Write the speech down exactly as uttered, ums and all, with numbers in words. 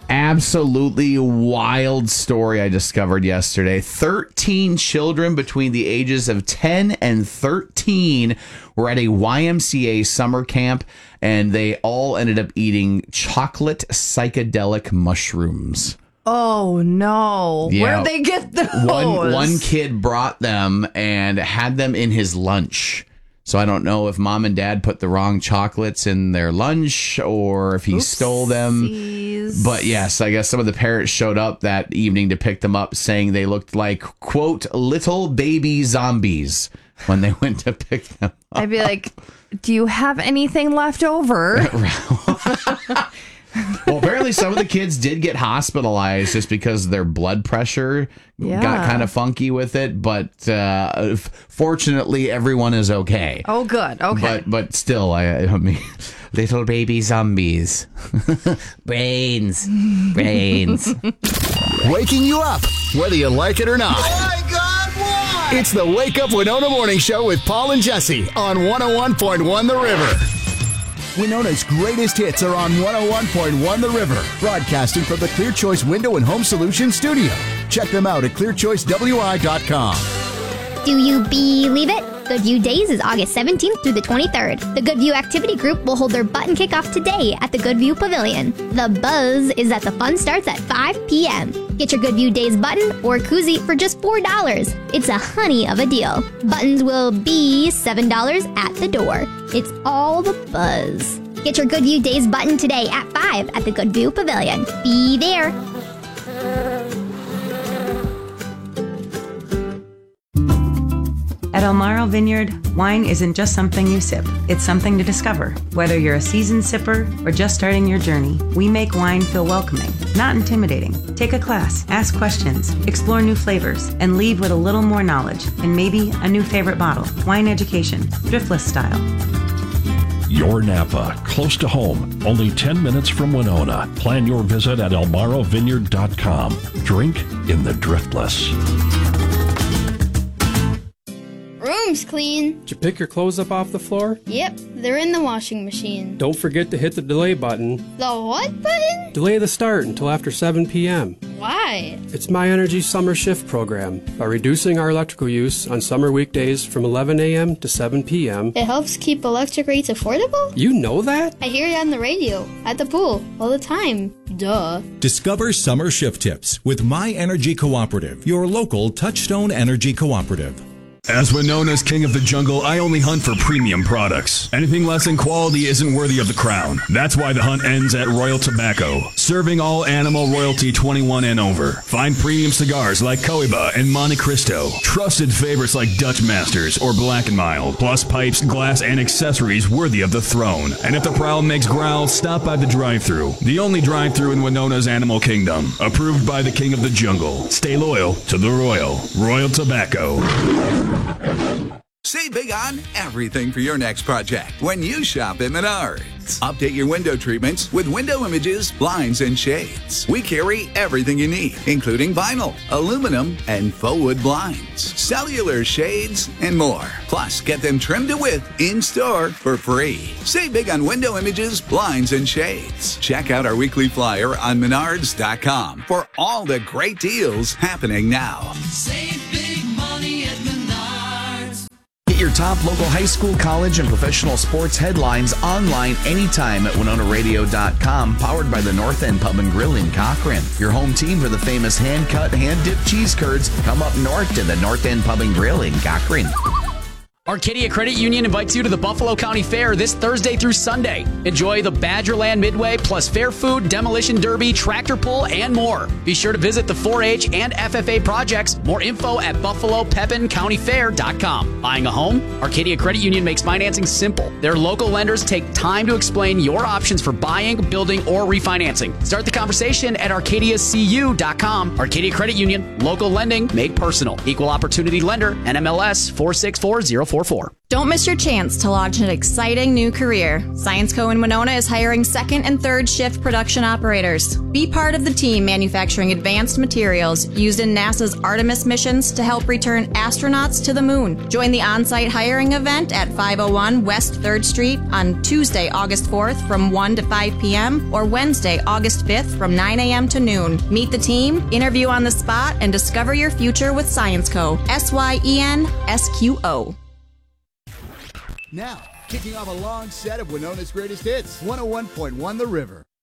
Absolutely wild story I discovered yesterday. thirteen children between the ages of ten and thirteen were at a Y M C A summer camp, and they all ended up eating chocolate psychedelic mushrooms. Oh, no. Yeah. Where'd they get those? One, one kid brought them and had them in his lunch. So I don't know if mom and dad put the wrong chocolates in their lunch or if he Oopsies. stole them. But yes, I guess some of the parents showed up that evening to pick them up, saying they looked like, quote, little baby zombies when they went to pick them up. I'd be like, do you have anything left over? Well, apparently some of the kids did get hospitalized just because their blood pressure Yeah. got kind of funky with it. But uh, fortunately, everyone is okay. Oh, good. Okay. But but still, I, I mean, little baby zombies. brains. Brains. Waking you up, whether you like it or not. Oh my God, why? It's the Wake Up Winona Morning Show with Paul and Jesse on one oh one point one The River. Winona's greatest hits are on one oh one point one The River, broadcasting from the Clear Choice Window and Home Solutions studio. Check them out at clear choice w i dot com. Do you believe it? Goodview Days is August seventeenth through the twenty-third. The Goodview Activity Group will hold their button kickoff today at the Goodview Pavilion. The buzz is that the fun starts at five p.m. Get your Goodview Days button or koozie for just four dollars. It's a honey of a deal. Buttons will be seven dollars at the door. It's all the buzz. Get your Goodview Days button today at five at the Goodview Pavilion. Be there. At Elmaro Vineyard, wine isn't just something you sip. It's something to discover. Whether you're a seasoned sipper or just starting your journey, we make wine feel welcoming, not intimidating. Take a class, ask questions, explore new flavors, and leave with a little more knowledge and maybe a new favorite bottle. Wine education, Driftless style. Your Napa, close to home, only ten minutes from Winona. Plan your visit at elmaro vineyard dot com. Drink in the Driftless. Room's clean. Did you pick your clothes up off the floor? Yep, they're in the washing machine. Don't forget to hit the delay button. The what button? Delay the start until after seven p.m. Why? It's My Energy Summer Shift program. By reducing our electrical use on summer weekdays from eleven a.m. to seven p.m. It helps keep electric rates affordable? You know that? I hear it on the radio, at the pool, all the time. Duh. Discover summer shift tips with My Energy Cooperative, your local Touchstone Energy Cooperative. As Winona's king of the jungle, I only hunt for premium products. Anything less in quality isn't worthy of the crown. That's why the hunt ends at Royal Tobacco, serving all animal royalty twenty-one and over. Find premium cigars like Cohiba and Monte Cristo, trusted favorites like Dutch Masters or Black and Mild, plus pipes, glass, and accessories worthy of the throne. And if the prowl makes growl, stop by the drive-thru, the only drive-thru in Winona's animal kingdom. Approved by the king of the jungle. Stay loyal to the royal. Royal Tobacco. Save big on everything for your next project when you shop at Menards. Update your window treatments with window images, blinds, and shades. We carry everything you need, including vinyl, aluminum, and faux wood blinds, cellular shades, and more. Plus, get them trimmed to width in-store for free. Save big on window images, blinds, and shades. Check out our weekly flyer on menards dot com for all the great deals happening now. Save big money at Menards. Get your top local high school, college, and professional sports headlines online anytime at winona radio dot com, powered by the North End Pub and Grill in Cochrane. Your home team for the famous hand-cut, hand-dipped cheese curds. Come up north to the North End Pub and Grill in Cochrane. Arcadia Credit Union invites you to the Buffalo County Fair this Thursday through Sunday. Enjoy the Badgerland Midway, plus fair food, demolition derby, tractor pull, and more. Be sure to visit the four H and F F A projects. More info at buffalo pepin county fair dot com. Buying a home? Arcadia Credit Union makes financing simple. Their local lenders take time to explain your options for buying, building, or refinancing. Start the conversation at arcadia c u dot com. Arcadia Credit Union, local lending made personal. Equal opportunity lender, N M L S four six four zero four. four four. Don't miss your chance to launch an exciting new career. ScienceCo in Winona is hiring second and third shift production operators. Be part of the team manufacturing advanced materials used in NASA's Artemis missions to help return astronauts to the moon. Join the on-site hiring event at five oh one West third Street on Tuesday, August fourth from one to five p.m. or Wednesday, August fifth from nine a.m. to noon. Meet the team, interview on the spot, and discover your future with ScienceCo. S Y E N S Q O. Now, kicking off a long set of Winona's greatest hits, one oh one point one The River.